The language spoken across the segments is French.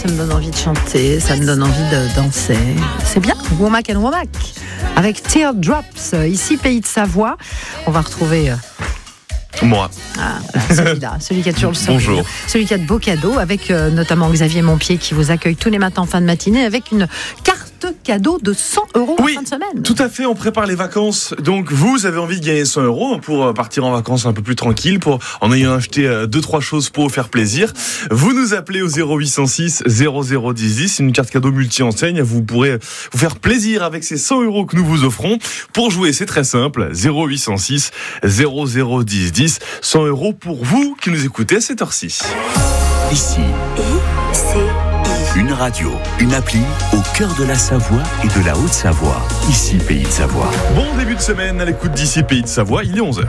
ça me donne envie de chanter, ça me donne envie de danser. C'est bien, Womack and Womack, avec Teardrops, ici Pays de Savoie. On va retrouver... Moi. Celui-là, celui qui a toujours le sourire. Bonjour. Celui qui a de beaux cadeaux, avec notamment Xavier Montpied qui vous accueille tous les matins en fin de matinée avec une carte cadeau de 100 € en fin de semaine. Tout à fait, on prépare les vacances. Donc vous avez envie de gagner 100 € pour partir en vacances un peu plus tranquille, en ayant acheté 2-3 choses pour vous faire plaisir. Vous nous appelez au 0806 001010, une carte cadeau multi-enseigne. Vous pourrez vous faire plaisir avec ces 100 € que nous vous offrons. Pour jouer, c'est très simple, 0806 001010, 100 € pour vous qui nous écoutez à cette heure-ci. Ici, une radio, une appli au cœur de la Savoie et de la Haute-Savoie. Ici, Pays de Savoie. Bon début de semaine à l'écoute d'ici Pays de Savoie, il est 11h.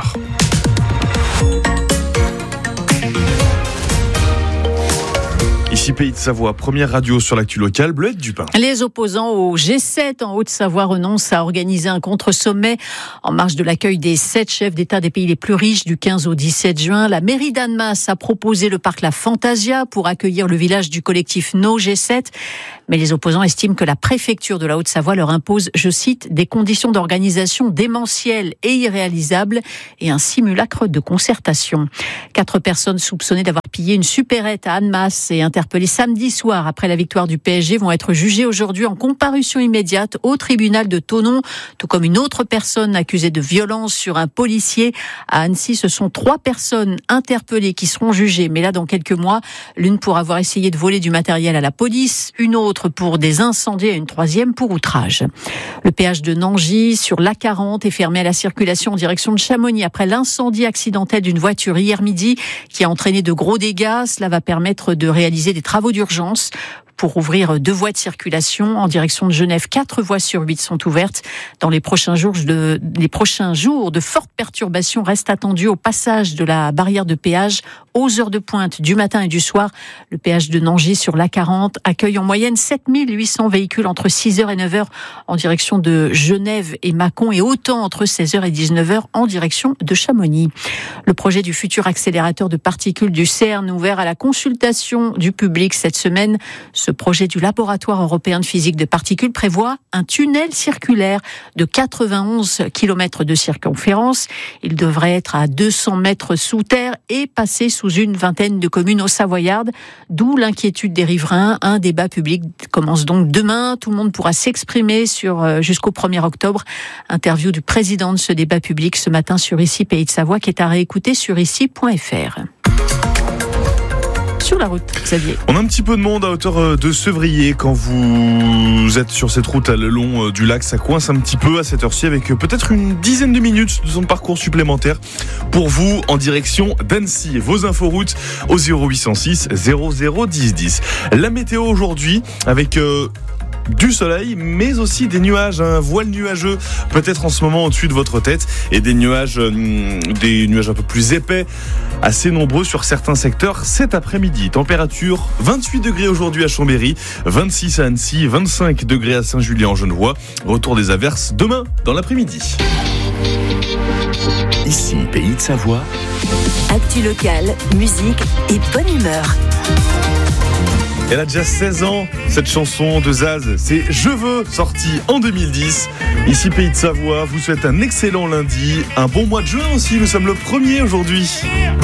Ici Pays de Savoie, première radio sur l'actu locale, Bleuette Dupin. Les opposants au G7 en Haute-Savoie renoncent à organiser un contre-sommet en marge de l'accueil des 7 chefs d'État des pays les plus riches du 15 au 17 juin. La mairie d'Annemasse a proposé le parc La Fantasia pour accueillir le village du collectif No G7. Mais les opposants estiment que la préfecture de la Haute-Savoie leur impose, je cite, des conditions d'organisation démentielles et irréalisables et un simulacre de concertation. 4 personnes soupçonnées d'avoir pillé une supérette à Annemasse et interpellées samedi soir après la victoire du PSG vont être jugées aujourd'hui en comparution immédiate au tribunal de Thonon, tout comme une autre personne accusée de violence sur un policier. À Annecy, ce sont 3 personnes interpellées qui seront jugées, mais là dans quelques mois, l'une pour avoir essayé de voler du matériel à la police, une autre pour des incendies et une 3e pour outrage. Le péage de Nangy sur l'A40 est fermé à la circulation en direction de Chamonix après l'incendie accidentel d'une voiture hier midi qui a entraîné de gros dégâts. Cela va permettre de réaliser des travaux d'urgence. Pour ouvrir 2 voies de circulation en direction de Genève, 4 voies sur 8 sont ouvertes. Dans les prochains jours de fortes perturbations restent attendus au passage de la barrière de péage aux heures de pointe du matin et du soir. Le péage de Nangy sur l'A40 accueille en moyenne 7800 véhicules entre 6h et 9h en direction de Genève et Mâcon et autant entre 16h et 19h en direction de Chamonix. Le projet du futur accélérateur de particules du CERN ouvert à la consultation du public cette semaine. Ce projet du laboratoire européen de physique de particules prévoit un tunnel circulaire de 91 km de circonférence. Il devrait être à 200 mètres sous terre et passer sous une vingtaine de communes au Savoyardes, d'où l'inquiétude des riverains. Un débat public commence donc demain. Tout le monde pourra s'exprimer jusqu'au 1er octobre. Interview du président de ce débat public ce matin sur Ici Pays de Savoie qui est à réécouter sur ici.fr. Sur la route, Xavier. On a un petit peu de monde à hauteur de Sevrier quand vous êtes sur cette route le long du lac. Ça coince un petit peu à cette heure-ci avec peut-être une dizaine de minutes de son parcours supplémentaire pour vous en direction d'Annecy. Vos inforoutes au 0806 001010. La météo aujourd'hui avec... du soleil, mais aussi des nuages, un voile nuageux peut-être en ce moment au-dessus de votre tête et des nuages un peu plus épais, assez nombreux sur certains secteurs cet après-midi. Température 28 degrés aujourd'hui à Chambéry, 26 à Annecy, 25 degrés à Saint-Julien-en-Genevois. Retour des averses demain dans l'après-midi. Ici, Pays de Savoie. Actu locale, musique et bonne humeur. Elle a déjà 16 ans, cette chanson de Zaz. C'est Je veux, sorti en 2010. Ici Pays de Savoie vous souhaite un excellent lundi, un bon mois de juin aussi, nous sommes le 1er aujourd'hui.